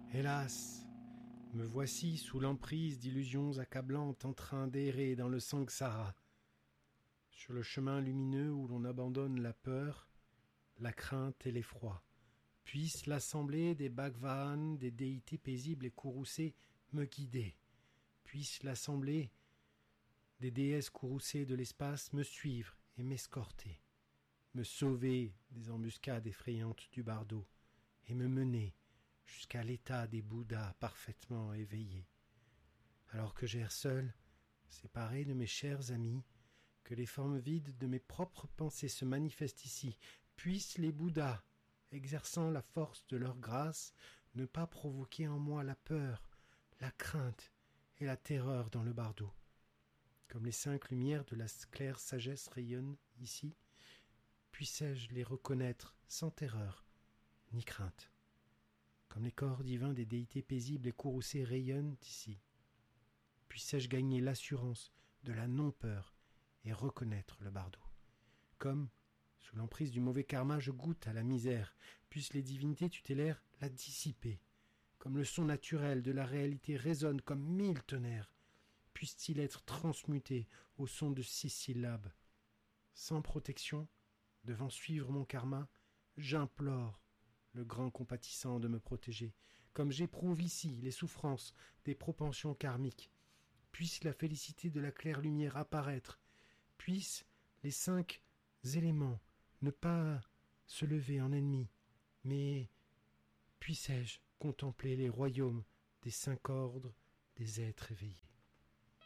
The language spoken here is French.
Hélas, me voici sous l'emprise d'illusions accablantes en train d'errer dans le samsara, sur le chemin lumineux où l'on abandonne la peur, la crainte et l'effroi. Puisse l'assemblée des Bhagavans, des déités paisibles et courroucées me guider. Puisse l'assemblée des déesses courroucées de l'espace me suivre et m'escorter, me sauver des embuscades effrayantes du bardo et me mener jusqu'à l'état des Bouddhas parfaitement éveillés. Alors que j'erre seul, séparé de mes chers amis, que les formes vides de mes propres pensées se manifestent ici, puissent les Bouddhas, exerçant la force de leur grâce, ne pas provoquer en moi la peur, la crainte et la terreur dans le bardo. Comme les 5 lumières de la claire sagesse rayonnent ici, puissais-je les reconnaître sans terreur ni crainte. Comme les corps divins des déités paisibles et courroucées rayonnent ici, puissais-je gagner l'assurance de la non-peur et reconnaître le bardo. Comme, sous l'emprise du mauvais karma, je goûte à la misère, puissent les divinités tutélaires la dissiper. Comme le son naturel de la réalité résonne comme 1000 tonnerres, puisse-t-il être transmuté au son de 6 syllabes. Sans protection, devant suivre mon karma, j'implore le grand compatissant de me protéger. Comme j'éprouve ici les souffrances des propensions karmiques, puisse la félicité de la claire lumière apparaître, puissent les 5 éléments ne pas se lever en ennemis, mais puissais-je contempler les royaumes des 5 ordres des êtres éveillés.